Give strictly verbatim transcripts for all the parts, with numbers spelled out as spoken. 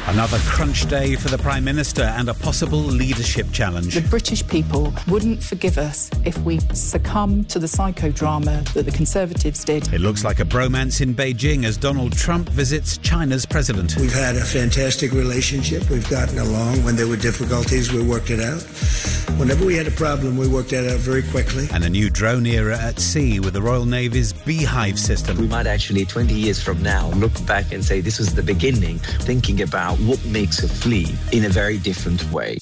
Another crunch day for the Prime Minister and a possible leadership challenge. The British people wouldn't forgive us if we succumb to the psychodrama that the Conservatives did. It looks like a bromance in Beijing as Donald Trump visits China's president. We've had a fantastic relationship. We've gotten along. When there were difficulties, we worked it out. Whenever we had a problem, we worked it out very quickly. And a new drone era at sea with the Royal Navy's Beehive system. We might actually, twenty years from now, look back and say this was the beginning, thinking about what makes a fleet in a very different way.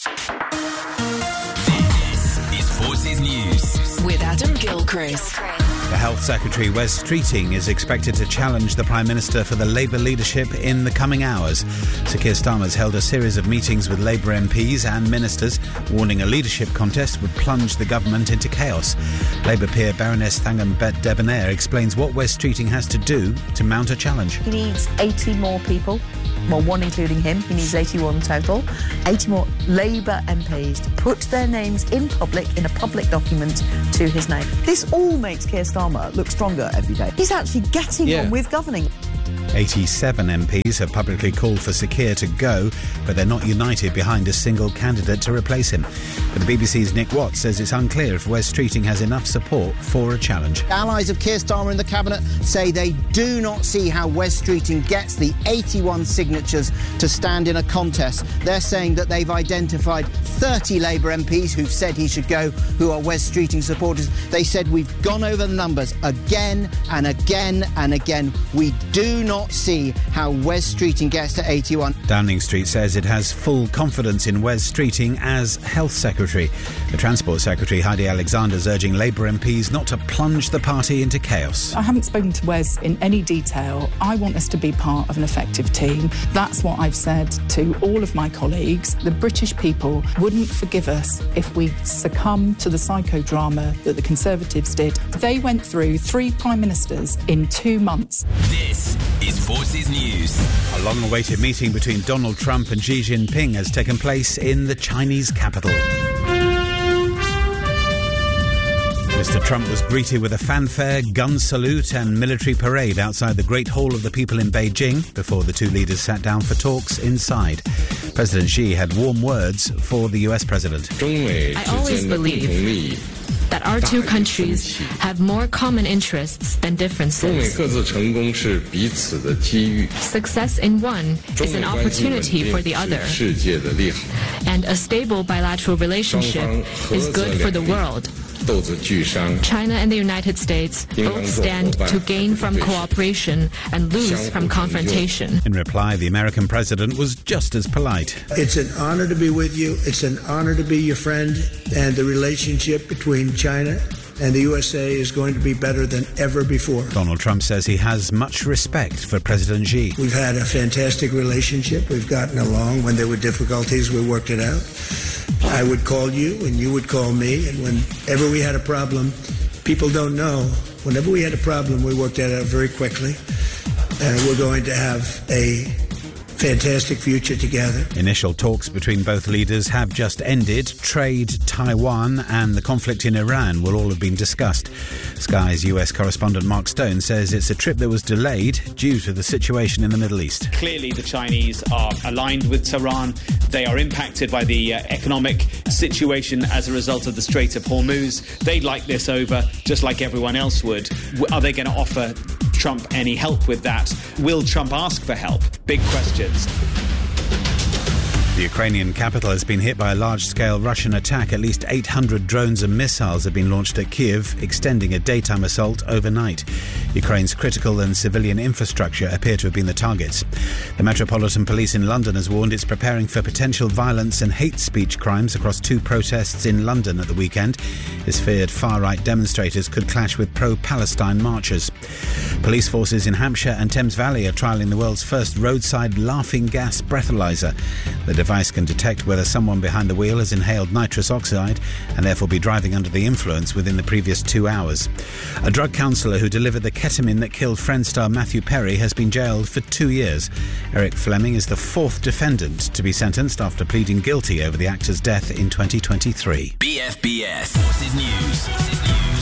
This is Forces News with Adam Gilchrist. The Health Secretary, Wes Streeting, is expected to challenge the Prime Minister for the Labour leadership in the coming hours. Sir Keir Starmer's held a series of meetings with Labour M Ps and ministers, warning a leadership contest would plunge the government into chaos. Labour peer Baroness Thangam Debonair explains what Wes Streeting has to do to mount a challenge. He needs eighty more people. Well, one including him. He needs eighty-one total. eighty more Labour M Ps to put their names in public, in a public document, to his name. This all makes Keir Starmer look stronger every day. He's actually getting Yeah. on with governing. eighty-seven M Ps have publicly called for Sir Keir to go, but they're not united behind a single candidate to replace him. But the B B C's Nick Watts says it's unclear if Wes Streeting has enough support for a challenge. Allies of Keir Starmer in the Cabinet say they do not see how Wes Streeting gets the eighty-one signatures to stand in a contest. They're saying that they've identified thirty Labour M Ps who've said he should go, who are Wes Streeting supporters. They said we've gone over the numbers again and again and again. We do not see how Wes Streeting gets to eighty-one. Downing Street says it has full confidence in Wes Streeting as Health Secretary. The Transport Secretary, Heidi Alexander, is urging Labour M Ps not to plunge the party into chaos. I haven't spoken to Wes in any detail. I want us to be part of an effective team. That's what I've said to all of my colleagues. The British people wouldn't forgive us if we succumb to the psychodrama that the Conservatives did. They went through three Prime Ministers in two months. This is Forces News. A long-awaited meeting between Donald Trump and Xi Jinping has taken place in the Chinese capital. Mister Trump was greeted with a fanfare, gun salute and military parade outside the Great Hall of the People in Beijing before the two leaders sat down for talks inside. President Xi had warm words for the U S president. I always believe that our two countries have more common interests than differences. Success in one is an opportunity for the other. And a stable bilateral relationship is good for the world. China and the United States both stand to gain from cooperation and lose from confrontation. In reply, the American president was just as polite. It's an honor to be with you. It's an honor to be your friend. And the relationship between China and the U S A is going to be better than ever before. Donald Trump says he has much respect for President Xi. We've had a fantastic relationship. We've gotten along. When there were difficulties, we worked it out. I would call you and you would call me. And whenever we had a problem, people don't know. Whenever we had a problem, we worked it out very quickly. And we're going to have a fantastic future together. Initial talks between both leaders have just ended. Trade, Taiwan and the conflict in Iran will all have been discussed. Sky's U S correspondent Mark Stone says it's a trip that was delayed due to the situation in the Middle East. Clearly the Chinese are aligned with Tehran. They are impacted by the uh, economic situation as a result of the Strait of Hormuz. They'd like this over just like everyone else would. Are they going to offer Trump any help with that? Will Trump ask for help? Big questions. The Ukrainian capital has been hit by a large-scale Russian attack. At least eight hundred drones and missiles have been launched at Kyiv, extending a daytime assault overnight. Ukraine's critical and civilian infrastructure appear to have been the targets. The Metropolitan Police in London has warned it's preparing for potential violence and hate speech crimes across two protests in London at the weekend. It's feared far-right demonstrators could clash with pro-Palestine marchers. Police forces in Hampshire and Thames Valley are trialling the world's first roadside laughing gas breathalyzer. The device can detect whether someone behind the wheel has inhaled nitrous oxide and therefore be driving under the influence within the previous two hours. A drug counsellor who delivered the ketamine that killed Friends star Matthew Perry has been jailed for two years. Eric Fleming is the fourth defendant to be sentenced after pleading guilty over the actor's death in twenty twenty-three. B F B S Forces News. Forces News.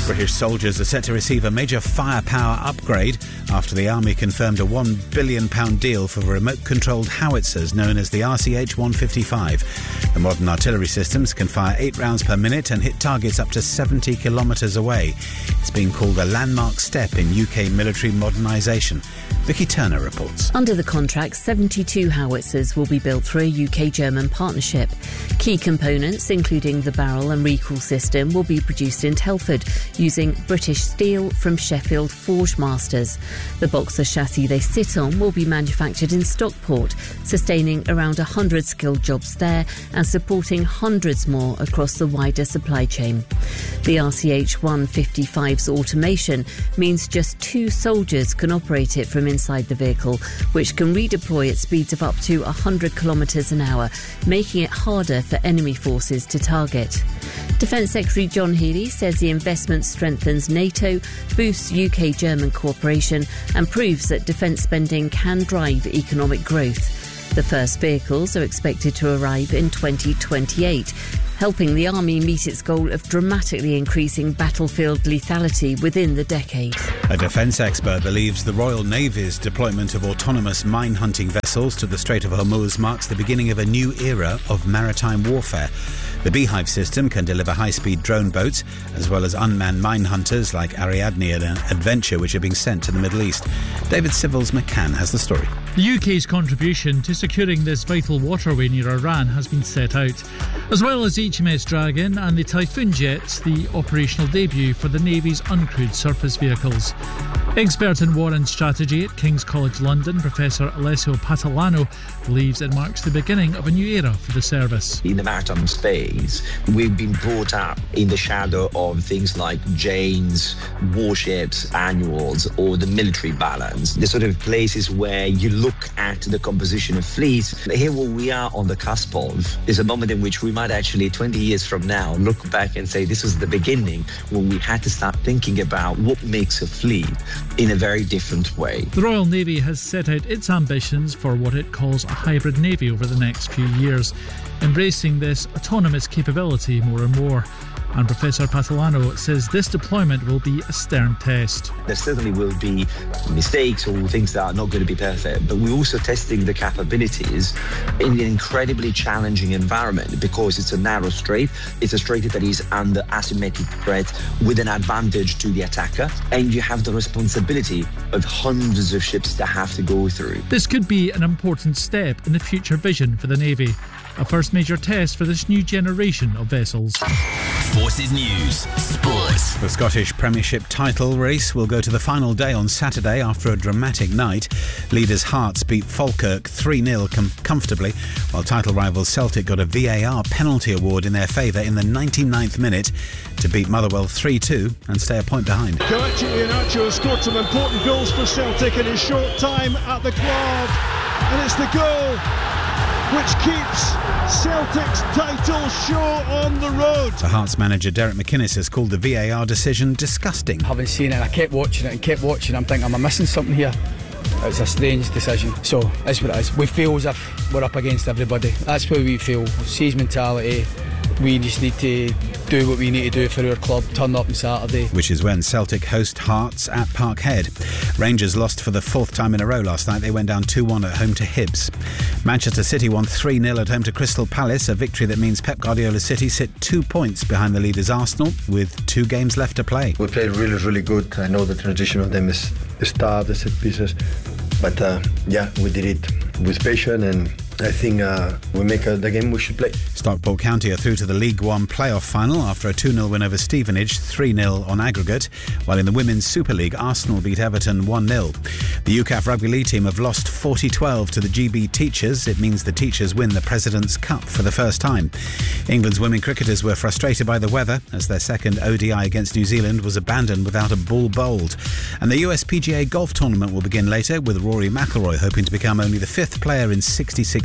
British soldiers are set to receive a major firepower upgrade after the Army confirmed a one billion pounds deal for remote-controlled howitzers known as the R C H one fifty-five. The modern artillery systems can fire eight rounds per minute and hit targets up to seventy kilometres away. It's been called a landmark step in U K military modernisation. Vicky Turner reports. Under the contract, seventy-two howitzers will be built through a U K-German partnership. Key components, including the barrel and recoil system, will be produced in Telford using British steel from Sheffield Forgemasters. The Boxer chassis they sit on will be manufactured in Stockport, sustaining around one hundred skilled jobs there and supporting hundreds more across the wider supply chain. The R C H one fifty-five's automation means just two soldiers can operate it from inside the vehicle, which can redeploy at speeds of up to one hundred kilometres an hour, making it harder for enemy forces to target. Defence Secretary John Healey says the investment strengthens NATO, boosts U K-German cooperation and proves that defence spending can drive economic growth. The first vehicles are expected to arrive in twenty twenty-eight, helping the Army meet its goal of dramatically increasing battlefield lethality within the decade. A defence expert believes the Royal Navy's deployment of autonomous mine-hunting vessels to the Strait of Hormuz marks the beginning of a new era of maritime warfare. The Beehive system can deliver high-speed drone boats, as well as unmanned mine hunters like Ariadne and Adventure, which are being sent to the Middle East. David Civils McCann has the story. The U K's contribution to securing this vital waterway near Iran has been set out, as well as H M S Dragon and the Typhoon jets, the operational debut for the Navy's uncrewed surface vehicles. Expert in war and strategy at King's College London, Professor Alessio Patalano, believes it marks the beginning of a new era for the service. In the maritime space, we've been brought up in the shadow of things like Jane's, warships, annuals, or the military balance, the sort of places where you look at the composition of fleets. Here what we are on the cusp of is a moment in which we might actually, twenty years from now, look back and say this was the beginning when we had to start thinking about what makes a fleet in a very different way. The Royal Navy has set out its ambitions for what it calls a hybrid navy over the next few years, embracing this autonomous capability more and more. And Professor Patalano says this deployment will be a stern test. There certainly will be mistakes or things that are not going to be perfect, but we're also testing the capabilities in an incredibly challenging environment because it's a narrow strait. It's a strait that is under asymmetric threat with an advantage to the attacker, and you have the responsibility of hundreds of ships that have to go through. This could be an important step in the future vision for the Navy. A first major test for this new generation of vessels. Forces News Sports. The Scottish Premiership title race will go to the final day on Saturday after a dramatic night. Leaders Hearts beat Falkirk three nil com- comfortably, while title rivals Celtic got a V A R penalty award in their favour in the ninety-ninth minute to beat Motherwell three two and stay a point behind. Kelechi Iheanacho has scored some important goals for Celtic in his short time at the club, and it's the goal which keeps Celtic's title sure on the road. The Hearts manager Derek McInnes has called the V A R decision disgusting. Having seen it, I kept watching it and kept watching it, I'm thinking, am I missing something here? It's a strange decision. So, that's what it is. We feel as if we're up against everybody. That's where we feel. Siege mentality. We just need to do what we need to do for our club, turn up on Saturday. Which is when Celtic host Hearts at Parkhead. Rangers lost for the fourth time in a row last night. They went down two one at home to Hibs. Manchester City won three nil at home to Crystal Palace, a victory that means Pep Guardiola's City sit two points behind the leaders Arsenal with two games left to play. We played really, really good. I know the transition of them is, is tough, the set pieces. But uh, yeah, we did it with patience, and I think uh, we make uh, the game we should play. Stockport County are through to the League One playoff final after a two nil win over Stevenage, three nil on aggregate, while in the Women's Super League, Arsenal beat Everton one nil. The U C A F Rugby League team have lost forty twelve to the G B Teachers. It means the Teachers win the President's Cup for the first time. England's women cricketers were frustrated by the weather as their second O D I against New Zealand was abandoned without a ball bowled. And the U S P G A golf tournament will begin later, with Rory McIlroy hoping to become only the fifth player in sixty-six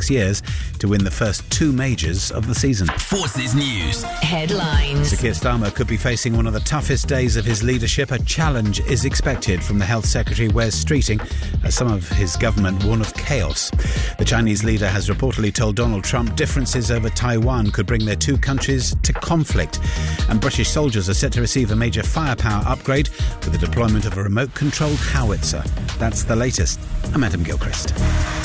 six years to win the first two majors of the season. Forces News. Headlines. Sir Keir Starmer could be facing one of the toughest days of his leadership. A challenge is expected from the Health Secretary Wes Streeting, as some of his government warn of chaos. The Chinese leader has reportedly told Donald Trump differences over Taiwan could bring their two countries to conflict. And British soldiers are set to receive a major firepower upgrade with the deployment of a remote-controlled howitzer. That's the latest. I'm Adam Gilchrist.